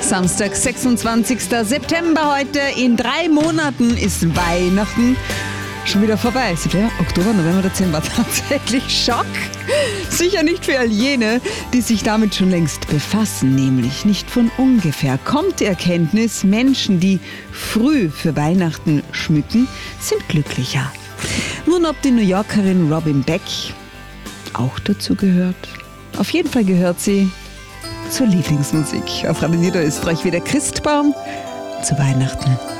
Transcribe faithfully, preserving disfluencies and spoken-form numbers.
Samstag, sechsundzwanzigster September heute. In drei Monaten ist Weihnachten schon wieder vorbei. September, Oktober, November, Dezember. Tatsächlich Schock. Sicher nicht für all jene, die sich damit schon längst befassen. Nämlich nicht von ungefähr kommt die Erkenntnis, Menschen, die früh für Weihnachten schmücken, sind glücklicher. Nun, ob die New Yorkerin Robin Beck auch dazu gehört? Auf jeden Fall gehört sie zur Lieblingsmusik auf Radio Niederösterreich wie der Christbaum zu Weihnachten.